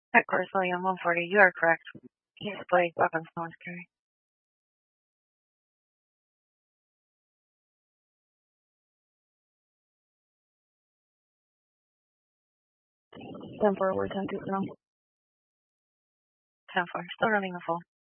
At course, William 140, you are correct. He displayed weapons no one's carrying. 10-4, we're 10-2 now. 10-4, still running the full.